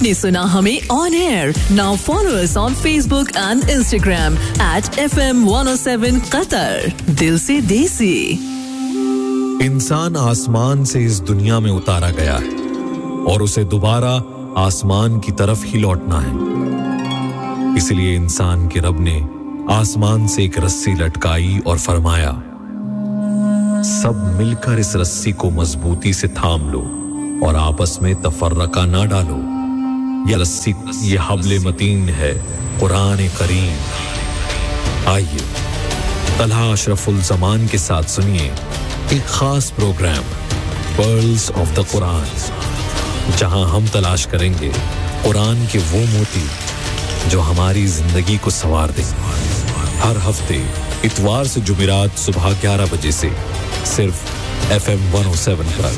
आपने सुना हमें on air. Now follow us on Facebook and Instagram @FM 107 Qatar. दिल से देसी. इंसान आसमान से इस दुनिया में उतारा गया है और उसे दोबारा आसमान की तरफ ही लौटना है. इसलिए इंसान के रब ने आसमान से एक रस्सी लटकाई और फरमाया, सब मिलकर इस रस्सी को मजबूती से थाम लो और आपस में तफर्रका ना डालो. ये रस्सी, ये हब्ले मतीन है, कुरान करीम. आइए तलहा अशरफुल ज़मान के साथ सुनिए एक खास programme pearls of the Quran, जहां हम तलाश करेंगे कुरान के वो मोती जो हमारी जिंदगी को संवार दें. हर हफ्ते इतवार से जुमेरात सुबह 11 बजे से सिर्फ FM 107 पर.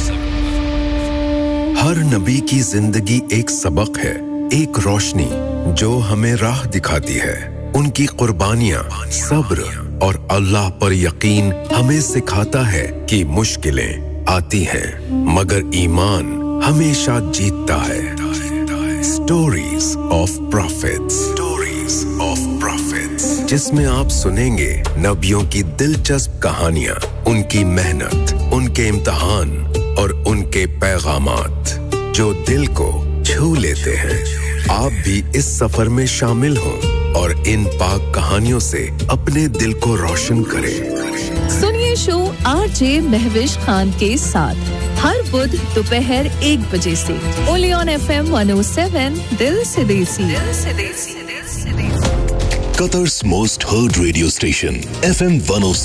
हर नबी की जिंदगी एक सबक है, एक रोशनी जो हमें राह दिखाती है. उनकी कुर्बानियां, सब्र और अल्लाह पर यकीन हमें सिखाता है कि मुश्किलें आती हैं मगर ईमान हमेशा जीतता है. Stories of profits, stories of profits, जिसमें आप सुनेंगे नबियों की दिलचस्प कहानियां, उनकी मेहनत, उनके इम्तिहान और उनके पैगामात जो दिल को छू लेते हैं. आप भी इस सफर में शामिल हों और इन पाक कहानियों से अपने दिल को रोशन करें. सुनिए शो आरजे महविश खान के साथ हर बुध दोपहर 1 बजे से ओनली ऑन FM 107 दिल से देसी. Qatar's most heard radio station FM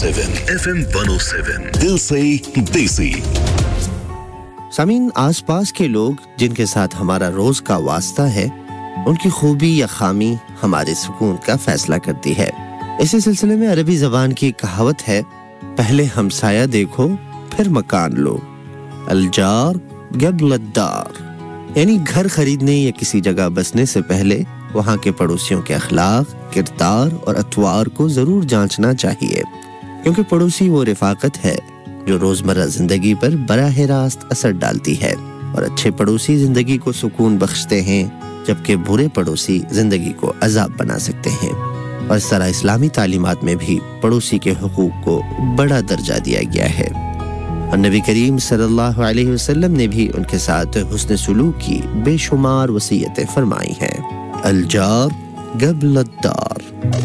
107 दिल से देसी. सामीन, आसपास के लोग जिनके साथ हमारा रोज का वास्ता है, उनकी खूबी या खामी हमारे सुकून का फैसला करती है. इसी सिलसिले में अरबी ज़बान की कहावत है, पहले हमसाया देखो फिर मकान लो. अलजार गब्लद्दार, यानी घर खरीदने या किसी जगह बसने से पहले वहाँ के पड़ोसियों के अखलाक, किरदार और अतवार को जरूर जांचना चाहिए, क्योंकि पड़ोसी वो रिफाकत है जो रोजमर्रा जिंदगी पर बराह रास्त असर डालती है. और अच्छे पड़ोसी जिंदगी को सुकून बख्शते हैं, जबकि बुरे पड़ोसी जिंदगी को अजाब बना सकते हैं. और इस तरह इस्लामी तालीमात में भी पड़ोसी के हुकूक को बड़ा दर्जा दिया गया है. और नबी करीम सल्लल्लाहु अलैहि वसल्लम ने भी उनके साथ हुस्न सुलूक की बेशुमार वसीयतें फरमाई हैं. अलजार गब्लद्दार.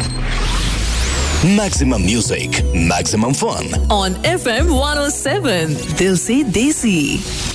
Maximum music, maximum fun on FM 107 दिल से देसी.